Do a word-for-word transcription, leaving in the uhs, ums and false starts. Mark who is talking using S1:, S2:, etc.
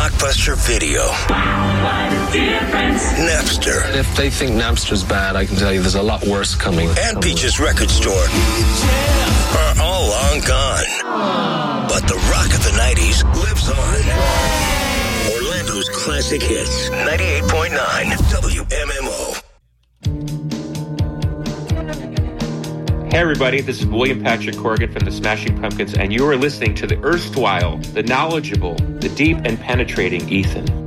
S1: Blockbuster Video.
S2: What a difference.
S1: Napster.
S3: If they think Napster's bad, I can tell you there's a lot worse coming.
S1: And Peach's Record Store are all long gone. But the rock of the nineties lives on. Orlando's classic hits. ninety-eight point nine W M M O.
S4: Hey everybody, this is William Patrick Corrigan from the Smashing Pumpkins, and you are listening to the erstwhile, the knowledgeable, the deep and penetrating Ethan.